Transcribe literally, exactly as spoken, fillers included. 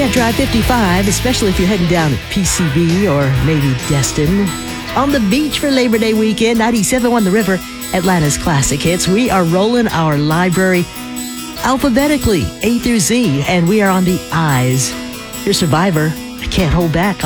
Can't Drive fifty-five, especially if you're heading down to P C B or maybe Destin. On the beach for Labor Day weekend, ninety-seven point one The River, Atlanta's classic hits. We are rolling our library alphabetically, A through Z, and we are on the I's. Your Survivor, I Can't Hold Back